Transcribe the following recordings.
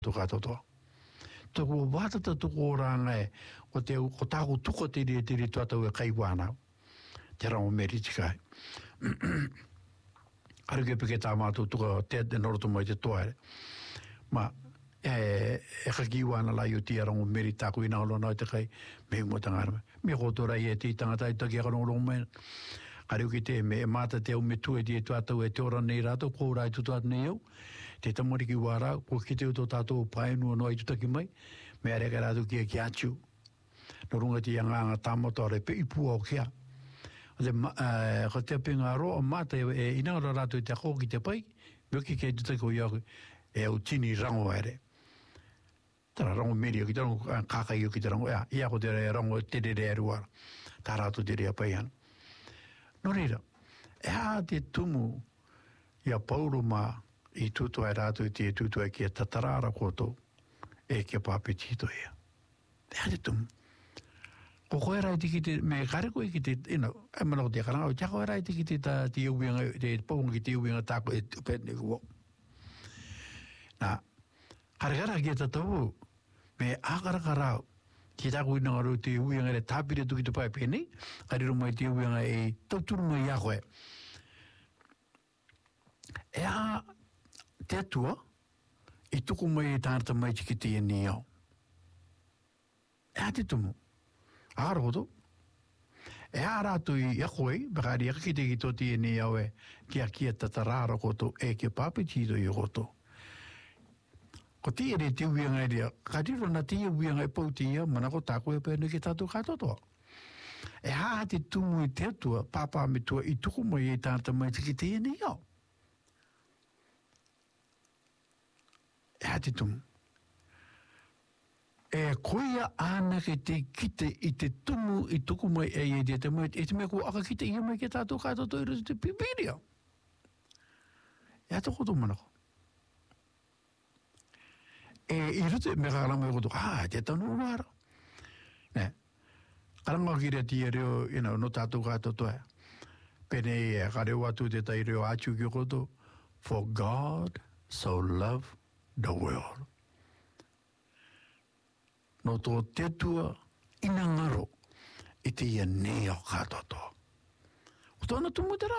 katoto. Toko watata toko ranga o te o taku tuko te tuatau e kaiwana. Te rango meritikai. Aruke peke tā mātou tuka te noroto mai te toare. Ma, kakiwana lai o tia rango meri tāku ina alo nai te kai, me mo tangarama. Me kotora i te tangata i taki akarongo mai. Aruke te me mata te au me tue te tuatau e te ora nei rato, kōra i tutuat nei au. Te tamariki wara, ko ki te uto tātou paenua no ai tutaki mai, me areka rātou kia ki atu. No runga ti anganga tāmatore pe ipua o kia. Ko te pinga roa mata e inanga rātou i te ako ki te pai, wiki kei tutaki o iaku e au tini rango ere. Tara rango meri o ki te rango kakai o ki te rango, ia ko te rango te re aruara. Tā rātou te rea pai ana. No reira, te tumu ia pauro mā i tutu ai rātou te tutu ai kia tatarara koto e kia pāpetito ia. Te tumu. Ko koe rai tiki te, me kare koe ki te, e mana ko te karanga, o tia koe rai tiki te te uinga, te paunga ki te uinga tāko e tupetne kuo. Nā, kare kia tatau, me ākarakarau, ki tāku ina ngaru te uianga re tāpire tuki te pai pēnei, kariro mai te uianga e tauturu mai a koe. Te atua, i tuku mai e tānata mai tiki te ni au. Te tumu. Āroto. Rātu i akoi, bakari aki te ki tō te ni au e kia tatarara koto e kia pāpetito i koto. Ko tia re te uianga rea, kariro na tia uianga e pautia, mana ko tāko e pēnu ki tātou katotoa. Te tumu i te atua, pāpā me tua i tuku mai e tānata mai tiki te ni au. Te tumu. Koia āna ke te kite i te tumu i tuku mai e te mai, e te mea ko aka kite i mai ke tātou katoto i rasi te pipiria. Toko tō manako. I rute me karanga i koto, te tanu wara. Karanga ki rea tia reo, no tātou katoto e. Pene ka reo atu te tai reo atu ki koto, for God so loved the world. No tō tetua ina ngaro i te ia neo katoto. O tōna tumutara.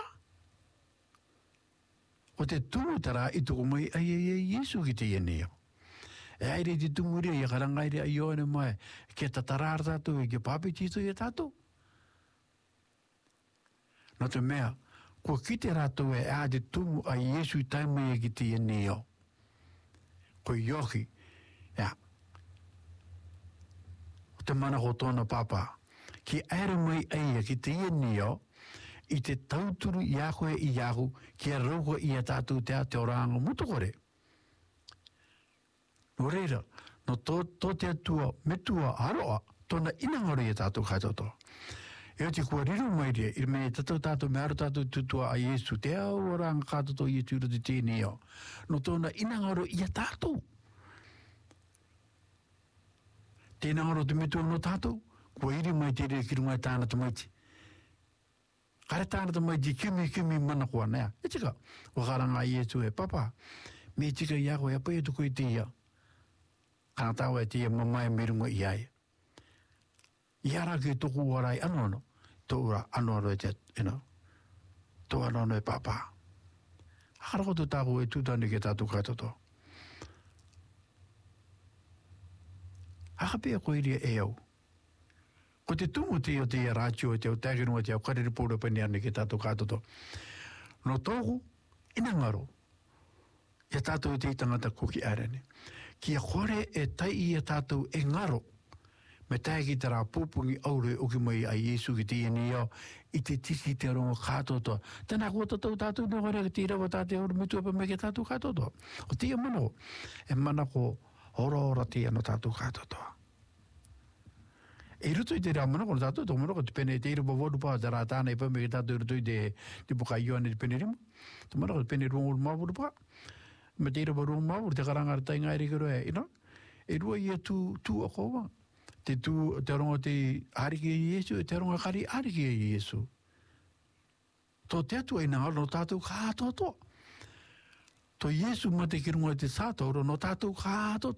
O te tumutara i tuku mai ai Yesu ki te ia neo. Aire te tumuria i karanga ire ai oane mai ke tatarara tātou i ke pāpetito i tātou. No te mea, ko ki te rātou e te tumu a Yesu i taimai ki te ia neo. Ko ioki, te mana ko tōna pāpā, ki aere mai aia ki te ia neo, i te tauturu i a koe i ahu, ki a rauko i a tātou te oranga mutokore. No reira, no tō te atua, metua aroa, tōna inangaro i a tātou katoto. E o te kua riro mai rea, i me tātou me aro tātou tutua a Yesu, te au oranga katoto i a tūra te te neo. No tōna inangaro i a tātou. Tēnā oro te metua no tātou, kua iri mai te rea kirungai tānata maiti. Kare tānata maiti, kimi mana kua nea. E tika, wakaranga i etu e, papa, me tika i ako e apai e tuku i te ia. Kana tāua e te ia mamai merunga i ai. I ara ki toku warai anono, tō ura anono e te, tō anono e papa. Harako tu tāku e tūtani ke tātou katoto. Akapea ko iria e au. Ko te tumu te o te ia rātio, te o tākinua, te au kareripura pani ane ke tātou katoto. No tōku, ina ngaro. Ia tātou te tangata koki arene. Kia kore e tai i a tātou e ngaro. Me tae ki te rā pōpungi aure o ki mai a Yesu ki te iani au, i te tiki te rongo katoto. Tēnā kua tātou no kore ki te irawa tātou aure mitua pa me ke tātou katoto. O tia mana ko, e mana ko ora te ano tātou katotoa. E rutu i te rea mana kono tātou, tō mana ko te pene te irawa warupa, te rā tāna i pame ke tātou rutu i te puka ioane te pene rima. Tō mana ko te pene rungu mawarupa. Me te irawa rungu mawuru, te karangara tai ngai rikero e, e rua ia tū a kowa. Te rongo te hariki e Yesu, te rongo kari hariki e Yesu. Tō te atu e nā no tātou katotoa. To Yesu ma te kirunga te sātauro no tātou kātoto.